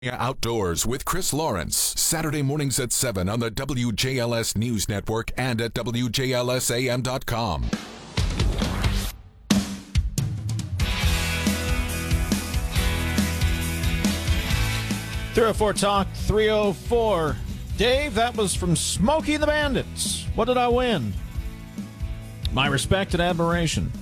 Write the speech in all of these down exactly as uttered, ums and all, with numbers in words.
Outdoors with Chris Lawrence, Saturday mornings at seven on the W J L S News Network and at W J L S A M dot com. three oh four Talk, three oh four. Dave, that was from Smokey and the Bandits. What did I win? My respect and admiration.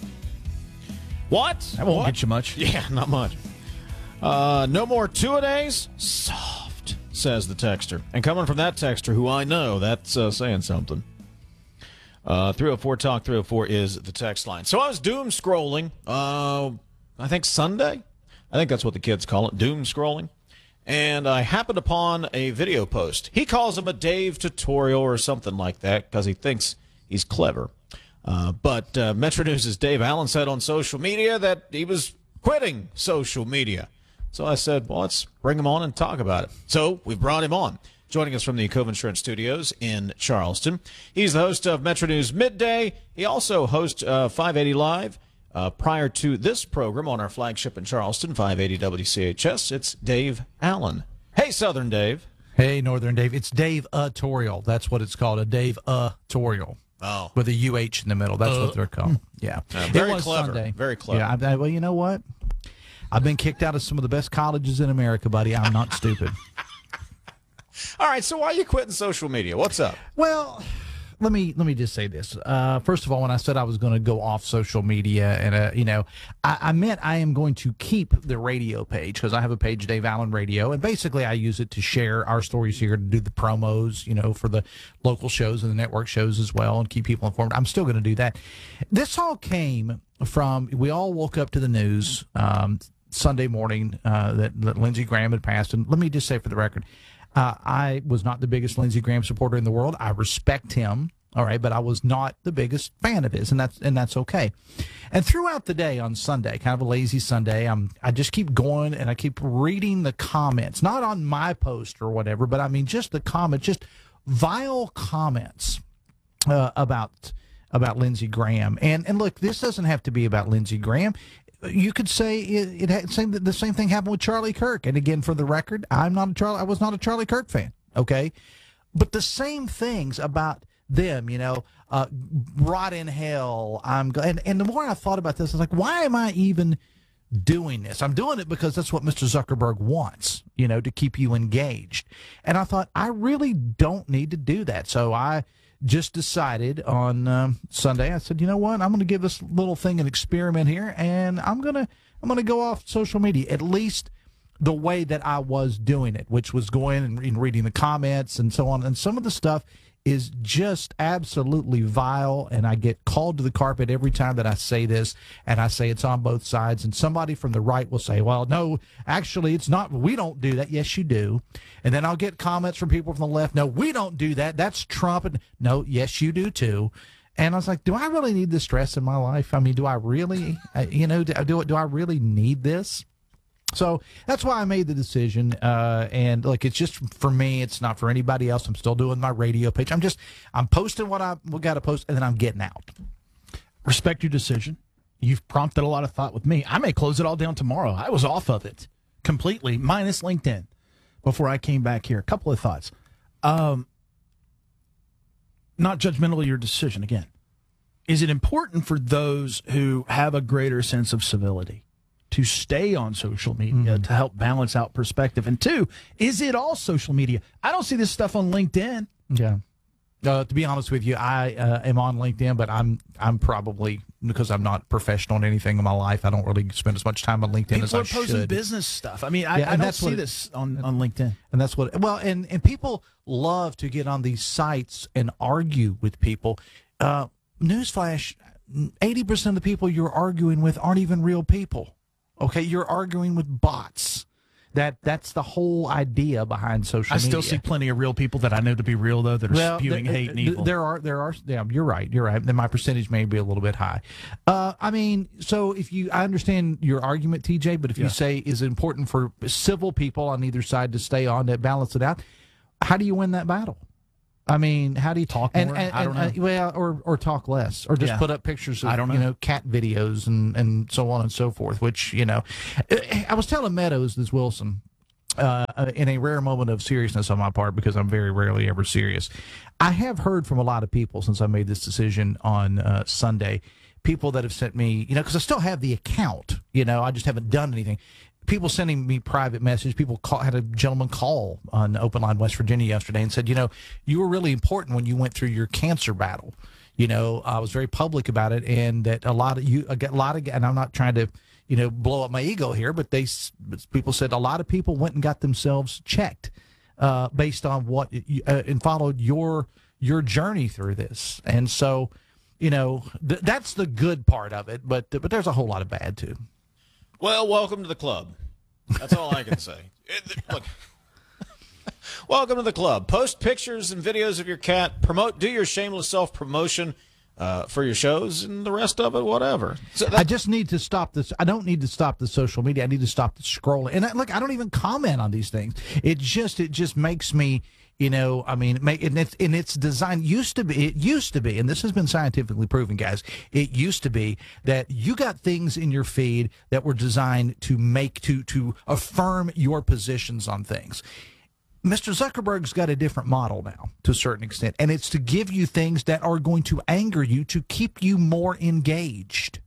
What? That won't what? get you much. Yeah, not much. Uh, no more two-a-days? Soft, says the texter. And coming from that texter, who I know, that's uh, saying something. Uh, three oh four Talk, three oh four is the text line. So I was doom scrolling, uh, I think Sunday? I think that's what the kids call it, doom scrolling. And I happened upon a video post. He calls him a Dave tutorial or something like that because he thinks he's clever. Uh, but uh, Metro News' Dave Allen said on social media that he was quitting social media. So I said, well, let's bring him on and talk about it. So we brought him on, joining us from the Cove Insurance Studios in Charleston. He's the host of Metro News Midday. He also hosts uh, five eighty Live. Uh, prior to this program on our flagship in Charleston, five eighty W C H S, it's Dave Allen. Hey, Southern Dave. Hey, Northern Dave. It's Dave Autorial. That's what it's called, a Dave Autorial. Oh. With a U H in the middle. That's uh, what they're called. Yeah. Uh, very it was clever. Sunday. Very clever. Yeah. I, I, well, you know what? I've been kicked out of some of the best colleges in America, buddy. I'm not stupid. All right, so why are you quitting social media? What's up? Well, let me let me just say this. Uh, first of all, when I said I was going to go off social media, and uh, you know, I, I meant I am going to keep the radio page because I have a page, Dave Allen Radio, and basically I use it to share our stories here, to do the promos, you know, for the local shows and the network shows as well, and keep people informed. I'm still going to do that. This all came from, we all woke up to the news um, Sunday morning uh, that, that Lindsey Graham had passed, and let me just say for the record, Uh, I was not the biggest Lindsey Graham supporter in the world. I respect him, all right, but I was not the biggest fan of his, and that's and that's okay. And throughout the day on Sunday, kind of a lazy Sunday, I'm I just keep going and I keep reading the comments, not on my post or whatever, but I mean just the comments, just vile comments uh, about about Lindsey Graham. And and look, this doesn't have to be about Lindsey Graham. You could say it, it had, same, the same thing happened with Charlie Kirk. And again, for the record, I'm not a Charlie. I was not a Charlie Kirk fan. Okay, but the same things about them, you know, uh, rot in hell. I'm and and the more I thought about this, I was like, why am I even doing this? I'm doing it because that's what Mister Zuckerberg wants, you know, to keep you engaged. And I thought I really don't need to do that. So I just decided on um, Sunday, I said, you know what, I'm going to give this little thing an experiment here, and I'm going to I'm going to go off social media, at least the way that I was doing it, which was going and, and reading the comments and so on. And some of the stuff is just absolutely vile, and I get called to the carpet every time that I say this, and I say it's on both sides, and somebody from the right will say, well, no, actually, it's not. We don't do that. Yes, you do. And then I'll get comments from people from the left. No, we don't do that. That's Trump. And no, yes, you do too. And I was like, do I really need this stress in my life? I mean, do I really, you know, do, do, do I really need this? So that's why I made the decision, uh, and like it's just for me. It's not for anybody else. I'm still doing my radio page. I'm just I'm posting what I got to post, and then I'm getting out. Respect your decision. You've prompted a lot of thought with me. I may close it all down tomorrow. I was off of it completely, minus LinkedIn, before I came back here. A couple of thoughts. Um, not judgmental of your decision. Again, is it important for those who have a greater sense of civility to stay on social media mm-hmm. to help balance out perspective? And two, is it all social media? I don't see this stuff on LinkedIn. Yeah. Uh, to be honest with you, I uh, am on LinkedIn, but I'm I'm probably, because I'm not professional in anything in my life, I don't really spend as much time on LinkedIn People as I are posting should. business stuff. I mean, I, yeah, I don't that's see it, this on, on LinkedIn. And that's what, well, and, and people love to get on these sites and argue with people. Uh, newsflash, eighty percent of the people you're arguing with aren't even real people. Okay, you're arguing with bots. That that's the whole idea behind social I media. still see plenty of real people that I know to be real, though, that are well, spewing there, hate and evil. There are, there are. Yeah, you're right. You're right. Then my percentage may be a little bit high. Uh, I mean, so if you, I understand your argument, T J, but if yeah. you say is it important for civil people on either side to stay on to balance it out, how do you win that battle? I mean, how do you talk and, more? And, I don't and, know. Uh, well, or or talk less, or just yeah. put up pictures of I don't know. you know cat videos and, and so on and so forth. Which you know, I was telling Meadows this Wilson uh, in a rare moment of seriousness on my part, because I'm very rarely ever serious, I have heard from a lot of people since I made this decision on uh, Sunday, people that have sent me, you know, because I still have the account, you know, I just haven't done anything. People sending me private messages. People call, had a gentleman call on Open Line West Virginia yesterday and said, you know, you were really important when you went through your cancer battle. You know, I was very public about it, and that a lot of you, a lot of, and I'm not trying to, you know, blow up my ego here, but they, people said a lot of people went and got themselves checked uh, based on what, uh, and followed your your journey through this, and so, you know, th- that's the good part of it, but but there's a whole lot of bad too. Well, welcome to the club. That's all I can say. Look, welcome to the club. Post pictures and videos of your cat. Promote. Do your shameless self-promotion uh, for your shows, and the rest of it, whatever. So I just need to stop this. I don't need to stop the social media. I need to stop the scrolling. And I, look, I don't even comment on these things. It just it just makes me, you know, I mean, make, and it's, and its design used to be, it used to be, and this has been scientifically proven, guys, it used to be that you got things in your feed that were designed to make, to, to affirm your positions on things. Mister Zuckerberg's got a different model now to a certain extent, and it's to give you things that are going to anger you to keep you more engaged.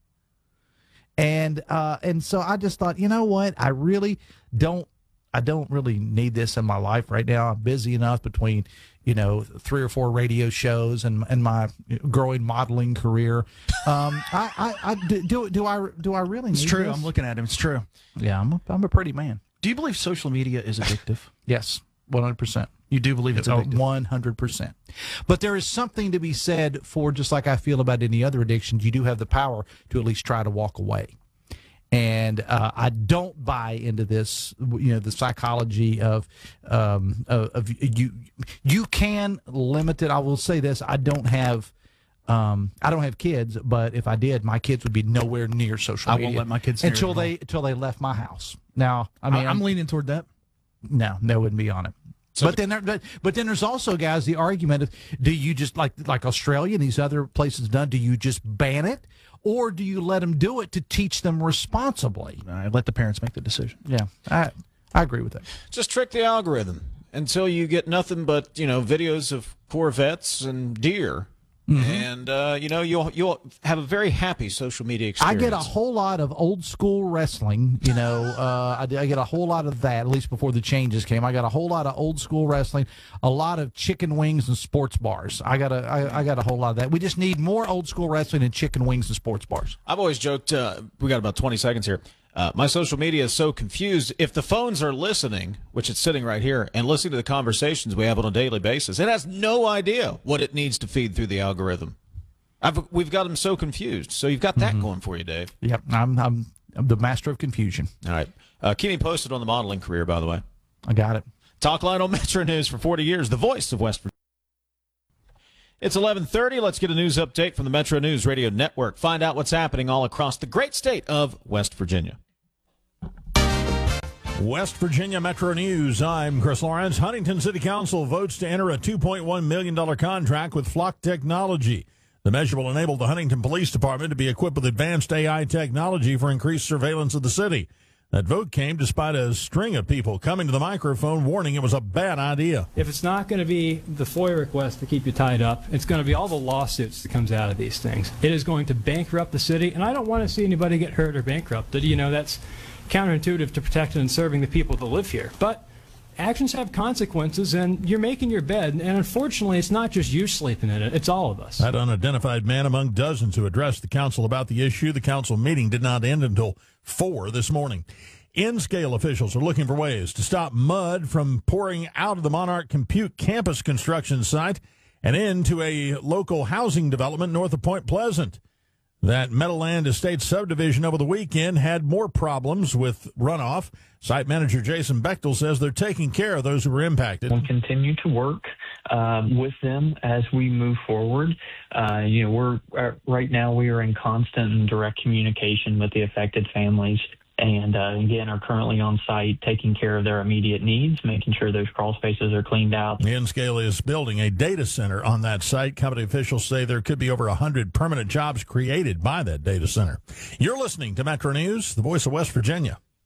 And, uh, and so I just thought, you know what, I really don't, I don't really need this in my life right now. I'm busy enough between, you know, three or four radio shows and and my growing modeling career. Um, I, I, I do do I do I really? It's need true. this? I'm looking at him. It's true. Yeah, I'm a, I'm a pretty man. Do you believe social media is addictive? Yes, one hundred percent. You do believe it's addictive? one hundred percent. But there is something to be said for, just like I feel about any other addiction, you do have the power to at least try to walk away. And uh, I don't buy into this, you know, the psychology of, um, of, of you. You can limit it. I will say this: I don't have, um, I don't have kids, but if I did, my kids would be nowhere near social I media. won't let my kids near until it. they until they left my house. Now, I mean, I, I'm leaning toward that. No, they wouldn't be on it. So but then, there, but, but then there's also, guys, the argument of, do you just, like like Australia and these other places done, do you just ban it, or do you let them do it to teach them responsibly? I let the parents make the decision. Yeah, I I agree with that. just trick the algorithm until you get nothing but, you know, videos of Corvettes and deer. Mm-hmm. And, uh, you know, you'll you'll have a very happy social media experience. I get a whole lot of old school wrestling, you know. Uh, I, I get a whole lot of that, at least before the changes came. I got a whole lot of old school wrestling, a lot of chicken wings and sports bars. I got a, I, I got a whole lot of that. We just need more old school wrestling and chicken wings and sports bars. I've always joked, uh, we got about twenty seconds here. Uh, my social media is so confused. If the phones are listening, which it's sitting right here, and listening to the conversations we have on a daily basis, it has no idea what it needs to feed through the algorithm. I've, we've got them so confused. So you've got that mm-hmm. going for you, Dave. Yep, I'm, I'm, I'm the master of confusion. All right. Uh, keep me posted on the modeling career, by the way. I got it. Talk line on Metro News for forty years, the voice of West Virginia. It's eleven thirty. Let's get a news update from the Metro News Radio Network. Find out what's happening all across the great state of West Virginia. West Virginia Metro News. I'm Chris Lawrence. Huntington City Council votes to enter a two point one million dollars contract with Flock Technology. The measure will enable the Huntington Police Department to be equipped with advanced A I technology for increased surveillance of the city. That vote came despite a string of people coming to the microphone warning it was a bad idea. If it's not going to be the FOIA request to keep you tied up, it's going to be all the lawsuits that comes out of these things. It is going to bankrupt the city, and I don't want to see anybody get hurt or bankrupted. You know, that's counterintuitive to protecting and serving the people that live here. But actions have consequences, and you're making your bed, and unfortunately, it's not just you sleeping in it, it's all of us. That unidentified man among dozens who addressed the council about the issue. The council meeting did not end until four this morning. N-Scale officials are looking for ways to stop mud from pouring out of the Monarch Compute campus construction site and into a local housing development north of Point Pleasant. That Meadowland Estate subdivision over the weekend had more problems with runoff. Site manager Jason Bechtel says they're taking care of those who were impacted. We'll continue to work um, with them as we move forward. Uh, you know, we're uh, right now we are in constant and direct communication with the affected families. And, uh, again, are currently on site taking care of their immediate needs, making sure those crawl spaces are cleaned out. N-Scale is building a data center on that site. Company officials say there could be over one hundred permanent jobs created by that data center. You're listening to Metro News, the voice of West Virginia.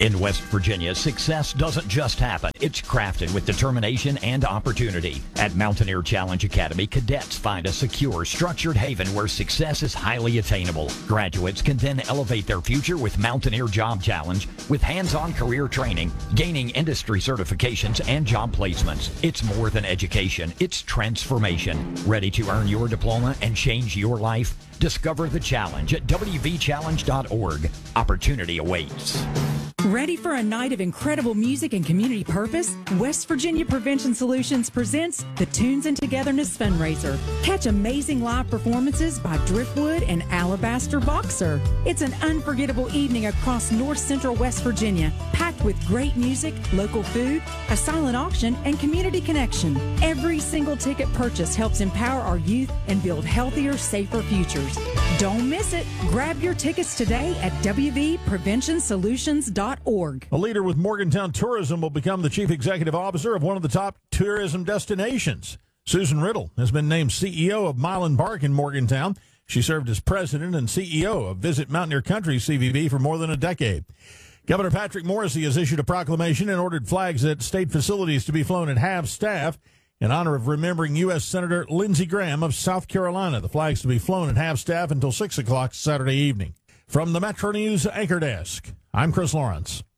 In West Virginia, success doesn't just happen. It's crafted with determination and opportunity. At Mountaineer Challenge Academy, cadets find a secure, structured haven where success is highly attainable. Graduates can then elevate their future with Mountaineer Job Challenge, with hands-on career training, gaining industry certifications, and job placements. It's more than education. It's transformation. Ready to earn your diploma and change your life? Discover the challenge at w v challenge dot org. Opportunity awaits. Ready for a night of incredible music and community purpose? West Virginia Prevention Solutions presents the Tunes and Togetherness Fundraiser. Catch amazing live performances by Driftwood and Alabaster Boxer. It's an unforgettable evening across north central West Virginia, packed with great music, local food, a silent auction, and community connection. Every single ticket purchase helps empower our youth and build healthier, safer futures. Don't miss it. Grab your tickets today at w v prevention solutions dot org. A leader with Morgantown Tourism will become the chief executive officer of one of the top tourism destinations. Susan Riddle has been named C E O of Mile and Park in Morgantown. She served as president and C E O of Visit Mountaineer Country C V B for more than a decade. Governor Patrick Morrisey has issued a proclamation and ordered flags at state facilities to be flown at half-staff in honor of remembering U S Senator Lindsey Graham of South Carolina. The flags to be flown at half-staff until six o'clock Saturday evening. From the Metro News Anchor Desk, I'm Chris Lawrence.